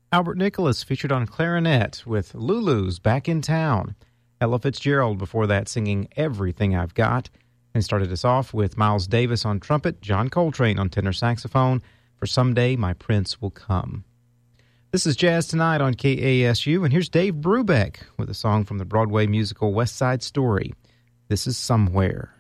Albert Nicholas featured on clarinet with Lulu's Back in Town. Ella Fitzgerald before that singing Everything I've Got. And started us off with Miles Davis on trumpet, John Coltrane on tenor saxophone for Someday My Prince Will Come. This is Jazz Tonight on KASU, and here's Dave Brubeck with a song from the Broadway musical West Side Story. This is Somewhere.